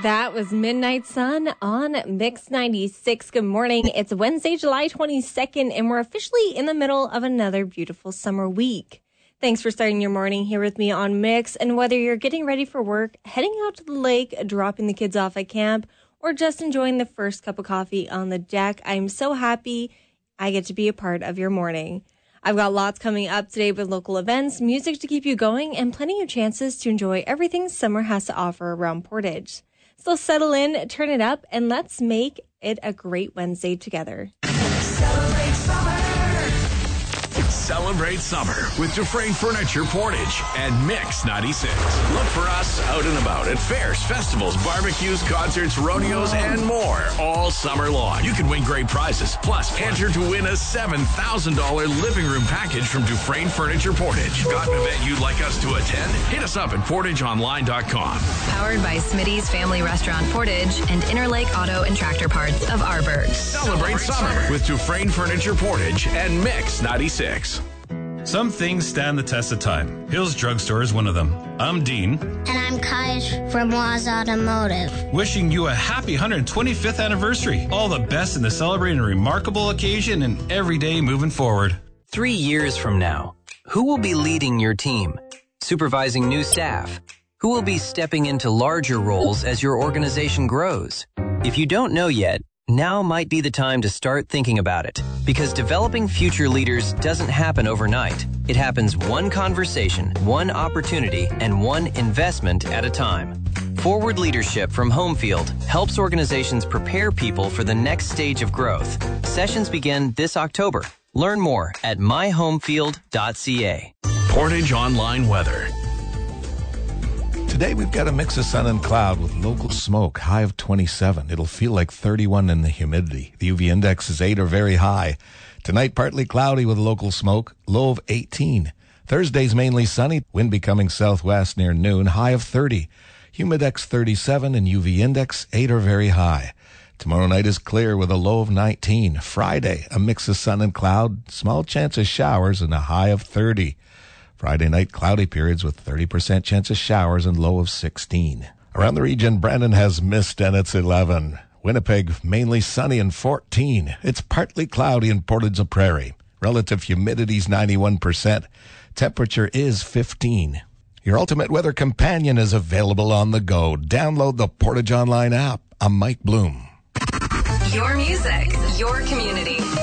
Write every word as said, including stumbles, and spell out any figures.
That was Midnight Sun on Mix ninety-six. Good morning. It's Wednesday, July twenty-second, and we're officially in the middle of another beautiful summer week. Thanks for starting your morning here with me on Mix. And whether you're getting ready for work, heading out to the lake, dropping the kids off at camp, or just enjoying the first cup of coffee on the deck, I'm so happy I get to be a part of your morning. I've got lots coming up today with local events, music to keep you going, and plenty of chances to enjoy everything summer has to offer around Portage. So settle in, turn it up, and let's make it a great Wednesday together. Celebrate summer. Celebrate summer with Dufresne Furniture Portage and Mix ninety-six. Look for us out and about at fairs, festivals, barbecues, concerts, rodeos, and more all summer long. You can win great prizes. Plus, enter to win a seven thousand dollars living room package from Dufresne Furniture Portage. Got an event you'd like us to attend? Hit us up at portage online dot com. Powered by Smitty's Family Restaurant Portage and Interlake Auto and Tractor Parts of Arborg. Celebrate, Celebrate summer, summer with Dufresne Furniture Portage and Mix ninety-six. Some things stand the test of time. Hills Drugstore is one of them. I'm Dean. And I'm Kaj from Waz Automotive. Wishing you a happy one hundred twenty-fifth anniversary. All the best in the celebrating a remarkable occasion and every day moving forward. Three years from now, who will be leading your team? Supervising new staff? Who will be stepping into larger roles as your organization grows? If you don't know yet, now might be the time to start thinking about it, because developing future leaders doesn't happen overnight. It happens one conversation, one opportunity, and one investment at a time. Forward Leadership from Homefield helps organizations prepare people for the next stage of growth. Sessions begin this October. Learn more at my homefield dot c a. Portage Online Weather. Today we've got a mix of sun and cloud with local smoke, high of twenty-seven. It'll feel like thirty-one in the humidity. The U V index is eight or very high. Tonight partly cloudy with local smoke, low of eighteen. Thursday's mainly sunny, wind becoming southwest near noon, high of thirty. Humidex thirty-seven and U V index eight or very high. Tomorrow night is clear with a low of nineteen. Friday, a mix of sun and cloud, small chance of showers and a high of thirty. Friday night, cloudy periods with thirty percent chance of showers and low of sixteen. Around the region, Brandon has mist and it's eleven. Winnipeg, mainly sunny and fourteen. It's partly cloudy in Portage la Prairie. Relative humidity is ninety-one percent. Temperature is fifteen. Your ultimate weather companion is available on the go. Download the Portage Online app. I'm Mike Bloom. Your music, your community.